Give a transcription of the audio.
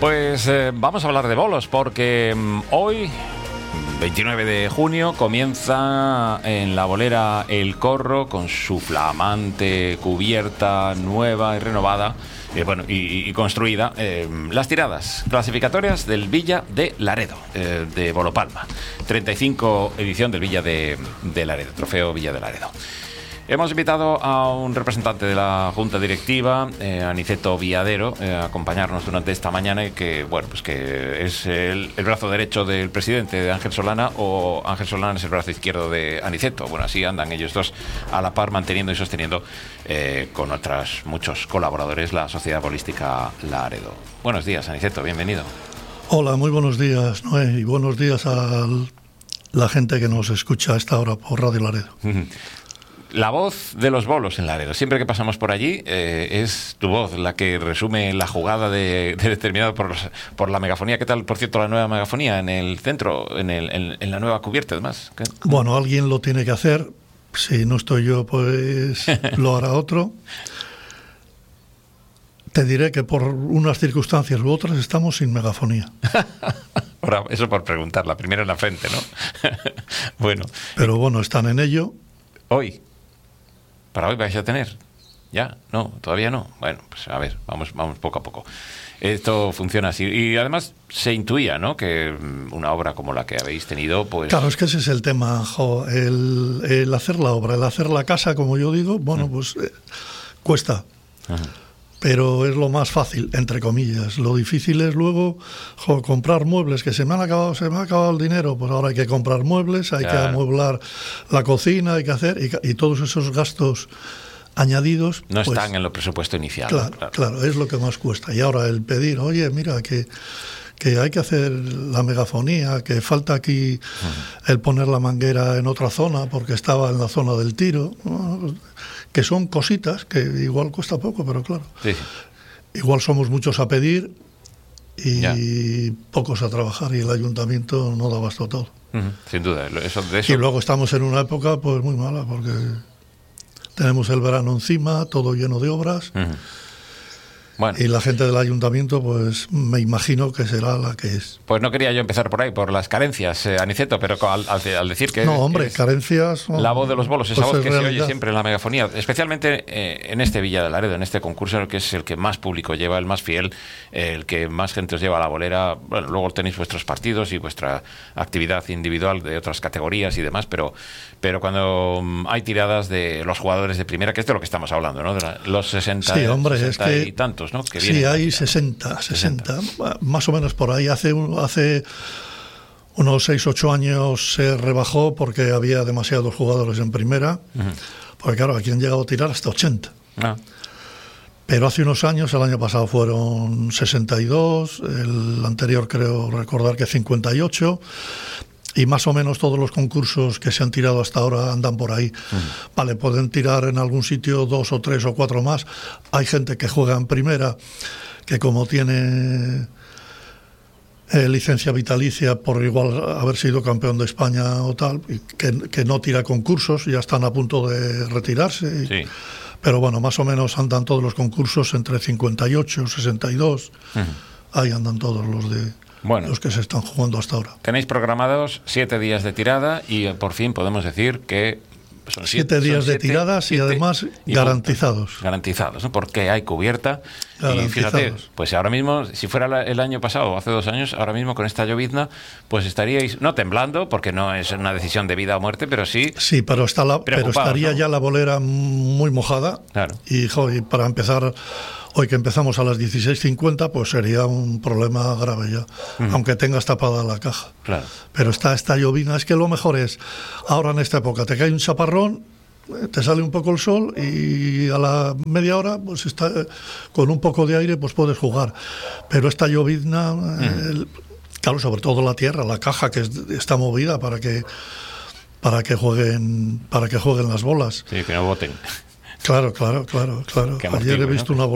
Pues vamos a hablar de bolos porque hoy, 29 de junio, comienza en la bolera El Corro con su flamante cubierta nueva y renovada y construida, las tiradas clasificatorias del Villa de Laredo, de Bolopalma. 35 edición del Villa de Laredo, trofeo Villa de Laredo. Hemos invitado a un representante de la Junta Directiva, Aniceto Viadero, a acompañarnos durante esta mañana, y que es el brazo derecho del presidente, de Ángel Solana, o Ángel Solana es el brazo izquierdo de Aniceto. Bueno, así andan ellos dos a la par, manteniendo y sosteniendo con muchos colaboradores la Sociedad Bolística Laredo. Buenos días, Aniceto, bienvenido. Hola, muy buenos días, Noé, y buenos días a la gente que nos escucha a esta hora por Radio Laredo. La voz de los bolos en Laredo. Siempre que pasamos por allí, es tu voz la que resume la jugada de determinado por la megafonía. ¿Qué tal, por cierto, la nueva megafonía en el centro, en la nueva cubierta, además? Bueno, alguien lo tiene que hacer. Si no estoy yo, pues lo hará otro. Te diré que por unas circunstancias u otras estamos sin megafonía. Ahora, eso por preguntar, la primera en la frente, ¿no? Bueno. Pero bueno, están en ello. Hoy. ¿Para hoy vais a tener? ¿Ya? No, todavía no. Bueno, pues a ver, vamos poco a poco. Esto funciona así. Y además se intuía, ¿no?, que una obra como la que habéis tenido, pues... Claro, es que ese es el tema, el hacer la obra, el hacer la casa, como yo digo, bueno, pues cuesta. Pero es lo más fácil, entre comillas. Lo difícil es luego comprar muebles, que se me ha acabado el dinero, pues ahora hay que comprar muebles, hay que amueblar la cocina, hay que hacer, y todos esos gastos añadidos... No pues, están en el presupuesto inicial. Claro, es lo que más cuesta. Y ahora el pedir, oye, mira, que hay que hacer la megafonía, que falta aquí el poner la manguera en otra zona, porque estaba en la zona del tiro... que son cositas que igual cuesta poco, pero claro, sí. Igual somos muchos a pedir y pocos a trabajar, y el ayuntamiento no da abasto todo. Sin duda, de eso. Y luego estamos en una época pues muy mala, porque tenemos el verano encima, todo lleno de obras. Bueno. Y la gente del ayuntamiento, pues me imagino que será la que es. Pues no quería yo empezar por ahí, por las carencias, Aniceto, pero al decir que... No, hombre, carencias... La voz de los bolos, esa pues voz que realidad. se oye siempre en la megafonía, especialmente en este Villa de Laredo, en este concurso, que es el que más público lleva, el más fiel, el que más gente os lleva a la bolera. Bueno, luego tenéis vuestros partidos y vuestra actividad individual de otras categorías y demás, pero cuando hay tiradas de los jugadores de primera, que es de lo que estamos hablando, ¿no? De los 60, sí, hombre, 60 es que... y tantos, ¿no? Que sí, hay 60, más o menos por ahí. Hace unos 6-8 años se rebajó porque había demasiados jugadores en primera, porque claro, aquí han llegado a tirar hasta 80. Pero hace unos años, el año pasado fueron 62, el anterior creo recordar que 58, y más o menos todos los concursos que se han tirado hasta ahora andan por ahí. Vale, pueden tirar en algún sitio 2 o 3 o 4 más. Hay gente que juega en primera, que como tiene licencia vitalicia por igual haber sido campeón de España o tal, y que no tira concursos, ya están a punto de retirarse. Sí. Pero bueno, más o menos andan todos los concursos entre 58, 62. Ahí andan todos los que se están jugando hasta ahora. Tenéis programados 7 días de tirada y por fin podemos decir que son 7 días de tiradas y además garantizados. Garantizados, ¿no? Porque hay cubierta. Y fíjate, pues ahora mismo, si fuera el año pasado o hace 2 años, ahora mismo con esta llovizna, pues estaríais, no temblando, porque no es una decisión de vida o muerte, pero sí... Sí, pero estaría, ¿no?, ya la bolera muy mojada. Claro. Y para empezar... Hoy que empezamos a las 16:50, pues sería un problema grave ya, aunque tengas tapada la caja. Claro. Pero esta llovina, es que lo mejor es, ahora en esta época, te cae un chaparrón, te sale un poco el sol y a la media hora, pues está con un poco de aire, pues puedes jugar. Pero esta llovizna, claro, sobre todo la tierra, la caja que está movida para que jueguen las bolas. Sí, que no boten. Claro. Ayer he visto una